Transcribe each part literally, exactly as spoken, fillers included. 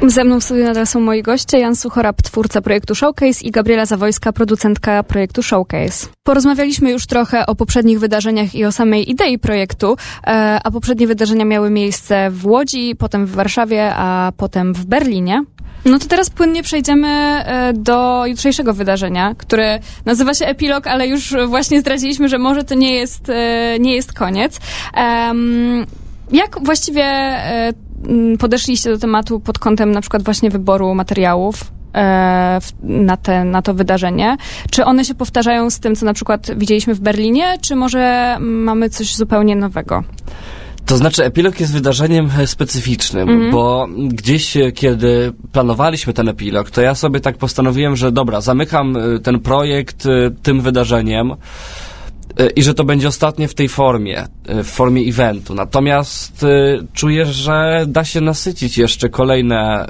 Ze mną w studiu nadal są moi goście, Jan Suchorab, twórca projektu Showcase i Gabriela Zawojska, producentka projektu Showcase. Porozmawialiśmy już trochę o poprzednich wydarzeniach i o samej idei projektu, a poprzednie wydarzenia miały miejsce w Łodzi, potem w Warszawie, a potem w Berlinie. No to teraz płynnie przejdziemy do jutrzejszego wydarzenia, które nazywa się Epilog, ale już właśnie zdradziliśmy, że może to nie jest, nie jest koniec. Jak właściwie podeszliście do tematu pod kątem na przykład właśnie wyboru materiałów na, te, na to wydarzenie? Czy one się powtarzają z tym, co na przykład widzieliśmy w Berlinie, czy może mamy coś zupełnie nowego? To znaczy, Epilog jest wydarzeniem specyficznym, mm-hmm. bo gdzieś, kiedy planowaliśmy ten epilog, to ja sobie tak postanowiłem, że dobra, zamykam ten projekt tym wydarzeniem i że to będzie ostatnie w tej formie, w formie eventu. Natomiast czuję, że da się nasycić jeszcze kolejne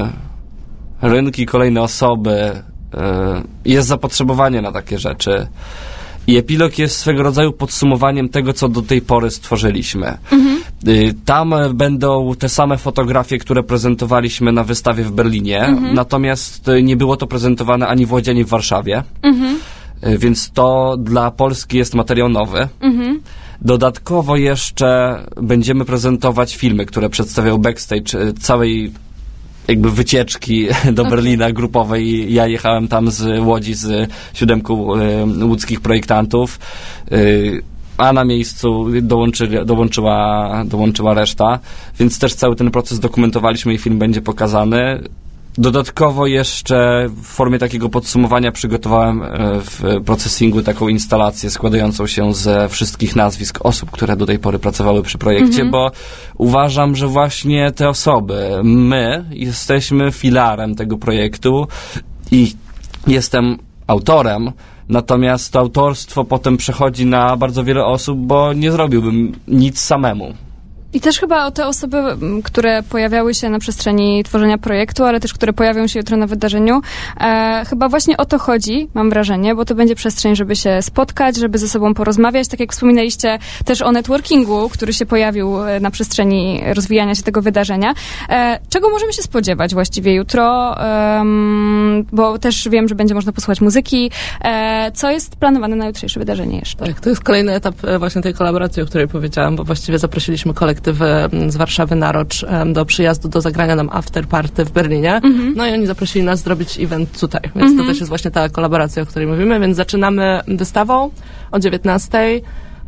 rynki, kolejne osoby. Jest zapotrzebowanie na takie rzeczy. I epilog jest swego rodzaju podsumowaniem tego, co do tej pory stworzyliśmy. Mhm. Tam będą te same fotografie, które prezentowaliśmy na wystawie w Berlinie, mhm. natomiast nie było to prezentowane ani w Łodzi, ani w Warszawie. Mhm. Więc to dla Polski jest materiał nowy. Mhm. Dodatkowo jeszcze będziemy prezentować filmy, które przedstawiają backstage całej jakby wycieczki do okay. Berlina grupowej. Ja jechałem tam z Łodzi z siódemką y, łódzkich projektantów, y, a na miejscu dołączy, dołączyła, dołączyła reszta, więc też cały ten proces dokumentowaliśmy i film będzie pokazany. Dodatkowo jeszcze w formie takiego podsumowania przygotowałem w processingu taką instalację składającą się ze wszystkich nazwisk osób, które do tej pory pracowały przy projekcie, mm-hmm. bo uważam, że właśnie te osoby, my jesteśmy filarem tego projektu i jestem autorem, natomiast to autorstwo potem przechodzi na bardzo wiele osób, bo nie zrobiłbym nic samemu. I też chyba o te osoby, które pojawiały się na przestrzeni tworzenia projektu, ale też które pojawią się jutro na wydarzeniu, e, chyba właśnie o to chodzi, mam wrażenie, bo to będzie przestrzeń, żeby się spotkać, żeby ze sobą porozmawiać, tak jak wspominaliście też o networkingu, który się pojawił na przestrzeni rozwijania się tego wydarzenia. E, czego możemy się spodziewać właściwie jutro? E, bo też wiem, że będzie można posłuchać muzyki. E, co jest planowane na jutrzejsze wydarzenie jeszcze? Tak, to jest kolejny etap właśnie tej kolaboracji, o której powiedziałam, bo właściwie zaprosiliśmy kolektyw z Warszawy Narocz do przyjazdu do zagrania nam after party w Berlinie. Mm-hmm. No i oni zaprosili nas zrobić event tutaj. Więc mm-hmm. to też jest właśnie ta kolaboracja, o której mówimy. Więc zaczynamy wystawą o dziewiętnastej.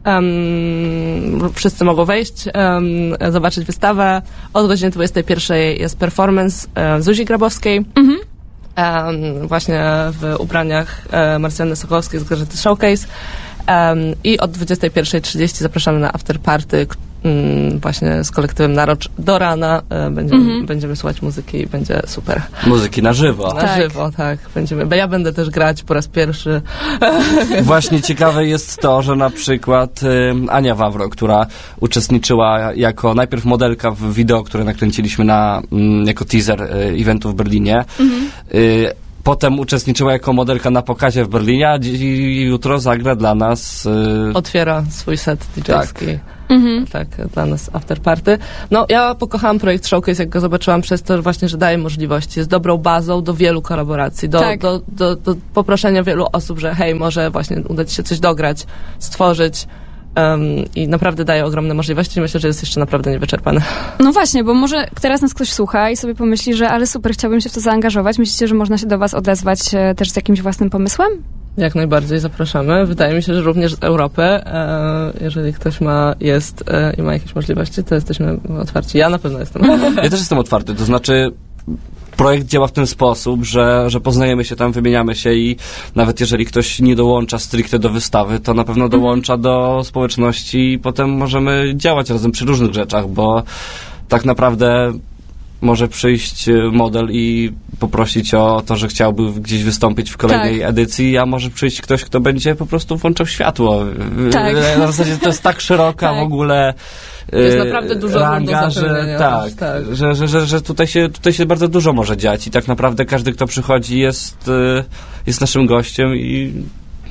Um, wszyscy mogą wejść, um, zobaczyć wystawę. Od godziny dwudziestej pierwszej jest performance um, Zuzi Grabowskiej. Mm-hmm. Um, właśnie w ubraniach um, Marsjanny Sokołowskiej z gazety Showcase. Um, I od dwudziestej pierwszej trzydzieści zapraszamy na after party um, właśnie z kolektywem Narocz do rana. Um, będziemy, mm-hmm. będziemy słuchać muzyki i będzie super. Muzyki na żywo. Na tak. żywo, tak. Będziemy, bo ja będę też grać po raz pierwszy. Właśnie ciekawe jest to, że na przykład y, Ania Wawro, która uczestniczyła jako najpierw modelka w wideo, które nakręciliśmy na, y, jako teaser y, eventu w Berlinie, mm-hmm. y, potem uczestniczyła jako modelka na pokazie w Berlinie, a jutro zagra dla nas... Yy... Otwiera swój set didżejski. Tak. Mhm. Tak, dla nas after party. No, ja pokochałam projekt Showcase, jak go zobaczyłam, przez to właśnie, że daje możliwości. Jest dobrą bazą do wielu kolaboracji, do, tak. do, do, do poproszenia wielu osób, że hej, może właśnie uda ci się coś dograć, stworzyć. Um, I naprawdę daje ogromne możliwości. Myślę, że jest jeszcze naprawdę niewyczerpane. No właśnie, bo może teraz nas ktoś słucha i sobie pomyśli, że ale super, chciałbym się w to zaangażować. Myślicie, że można się do was odezwać e, też z jakimś własnym pomysłem? Jak najbardziej zapraszamy. Wydaje mi się, że również z Europy. E, jeżeli ktoś ma, jest e, i ma jakieś możliwości, to jesteśmy otwarci. Ja na pewno jestem. Ja też jestem otwarty, to znaczy projekt działa w ten sposób, że, że poznajemy się tam, wymieniamy się i nawet jeżeli ktoś nie dołącza stricte do wystawy, to na pewno dołącza do społeczności i potem możemy działać razem przy różnych rzeczach, bo tak naprawdę może przyjść model i poprosić o to, że chciałby gdzieś wystąpić w kolejnej tak. edycji, a może przyjść ktoś, kto będzie po prostu włączał światło. Tak. Na zasadzie to jest tak szeroka tak. w ogóle jest naprawdę dużo ranga, że, tak, tak. Że, że, że, że tutaj, się, tutaj się bardzo dużo może dziać i tak naprawdę każdy, kto przychodzi jest, jest naszym gościem i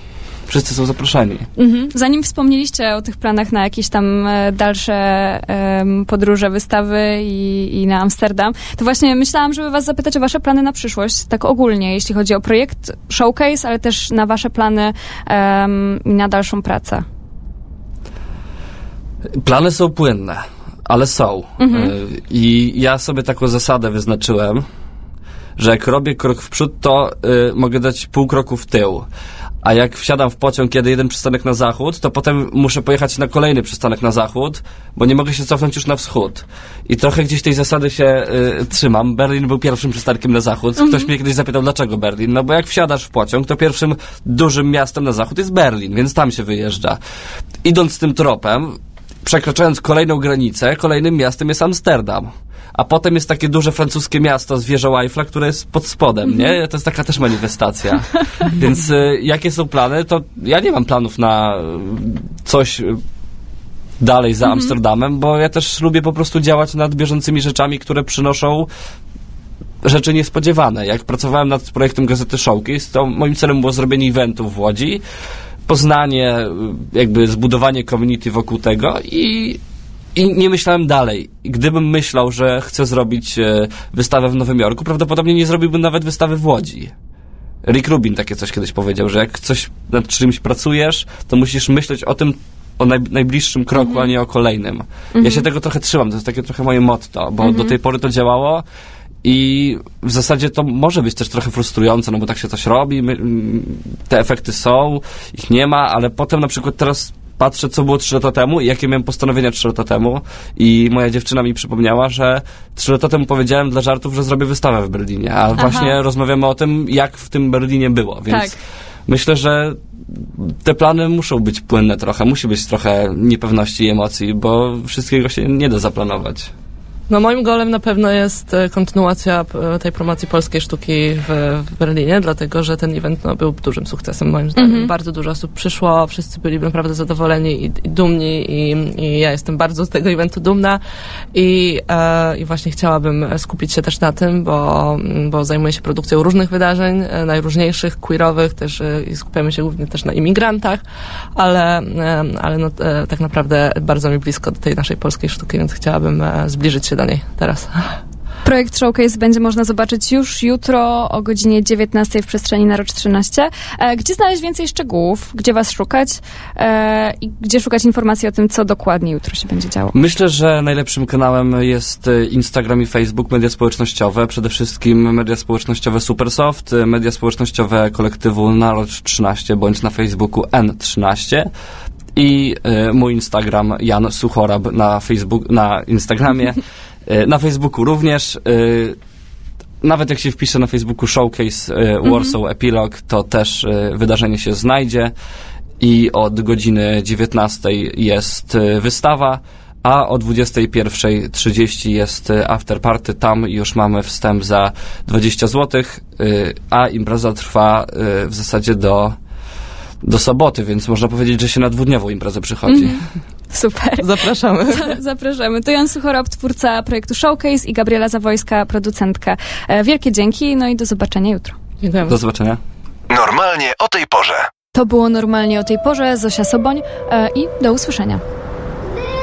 wszyscy są zaproszeni. Mhm. Zanim wspomnieliście o tych planach na jakieś tam e, dalsze e, podróże, wystawy i, i na Amsterdam, to właśnie myślałam, żeby was zapytać o wasze plany na przyszłość, tak ogólnie, jeśli chodzi o projekt Showcase, ale też na wasze plany e, i na dalszą pracę. Plany są płynne, ale są. Mhm. I ja sobie taką zasadę wyznaczyłem, że jak robię krok w przód, to y, mogę dać pół kroku w tył. A jak wsiadam w pociąg, kiedy jeden przystanek na zachód, to potem muszę pojechać na kolejny przystanek na zachód, bo nie mogę się cofnąć już na wschód. I trochę gdzieś tej zasady się y, trzymam. Berlin był pierwszym przystankiem na zachód. Ktoś mm-hmm. mnie kiedyś zapytał, dlaczego Berlin? No bo jak wsiadasz w pociąg, to pierwszym dużym miastem na zachód jest Berlin, więc tam się wyjeżdża. Idąc tym tropem, przekraczając kolejną granicę, kolejnym miastem jest Amsterdam. A potem jest takie duże francuskie miasto z wieżą Eiffla, które jest pod spodem, mm-hmm. nie? To jest taka też manifestacja. Więc y, jakie są plany? To ja nie mam planów na coś dalej za mm-hmm. Amsterdamem, bo ja też lubię po prostu działać nad bieżącymi rzeczami, które przynoszą rzeczy niespodziewane. Jak pracowałem nad projektem gazety Showcase, to moim celem było zrobienie eventu w Łodzi, poznanie, jakby zbudowanie community wokół tego i I nie myślałem dalej. Gdybym myślał, że chcę zrobić e, wystawę w Nowym Jorku, prawdopodobnie nie zrobiłbym nawet wystawy w Łodzi. Rick Rubin takie coś kiedyś powiedział, że jak coś nad czymś pracujesz, to musisz myśleć o tym, o naj, najbliższym kroku, mm-hmm. a nie o kolejnym. Mm-hmm. Ja się tego trochę trzymam, to jest takie trochę moje motto, bo mm-hmm. do tej pory to działało i w zasadzie to może być też trochę frustrujące, no bo tak się coś robi, my, te efekty są, ich nie ma, ale potem na przykład teraz patrzę, co było trzy lata temu i jakie miałem postanowienia trzy lata temu i moja dziewczyna mi przypomniała, że trzy lata temu powiedziałem dla żartów, że zrobię wystawę w Berlinie, a Aha. właśnie rozmawiamy o tym, jak w tym Berlinie było, więc tak. myślę, że te plany muszą być płynne trochę, musi być trochę niepewności i emocji, bo wszystkiego się nie da zaplanować. No moim golem na pewno jest kontynuacja tej promocji polskiej sztuki w, w Berlinie, dlatego że ten event no, był dużym sukcesem moim zdaniem. Mm-hmm. Bardzo dużo osób przyszło, wszyscy byli naprawdę zadowoleni i, i dumni i, i ja jestem bardzo z tego eventu dumna i, e, i właśnie chciałabym skupić się też na tym, bo, bo zajmuję się produkcją różnych wydarzeń, e, najróżniejszych, queerowych też e, i skupiamy się głównie też na imigrantach, ale, e, ale no, e, tak naprawdę bardzo mi blisko do tej naszej polskiej sztuki, więc chciałabym e, zbliżyć się do niej teraz. Projekt Showcase będzie można zobaczyć już jutro o godzinie dziewiętnastej w przestrzeni Narocz trzynaście. E, gdzie znaleźć więcej szczegółów? Gdzie was szukać? E, I gdzie szukać informacji o tym, co dokładnie jutro się będzie działo? Myślę, że najlepszym kanałem jest Instagram i Facebook, media społecznościowe. Przede wszystkim media społecznościowe Supersoft, media społecznościowe kolektywu Narocz trzynaście bądź na Facebooku N trzynaście. I y, mój Instagram Jan Suchorab na Facebook, na Instagramie, y, na Facebooku również. Y, nawet jak się wpisze na Facebooku Showcase y, Warsaw mm-hmm. Epilog, to też y, wydarzenie się znajdzie i od godziny dziewiętnastej jest y, wystawa, a o dwudziestej pierwszej trzydzieści jest after party. Tam już mamy wstęp za dwadzieścia złotych, y, a impreza trwa y, w zasadzie do do soboty, więc można powiedzieć, że się na dwudniową imprezę przychodzi. Mm, super. Zapraszamy. Zapraszamy. To Jan Suchorab, twórca projektu Showcase i Gabriela Zawojska, producentka. Wielkie dzięki, no i do zobaczenia jutro. Dziękujemy. Do zobaczenia. Normalnie o tej porze. To było Normalnie o tej porze. Zosia Soboń i do usłyszenia.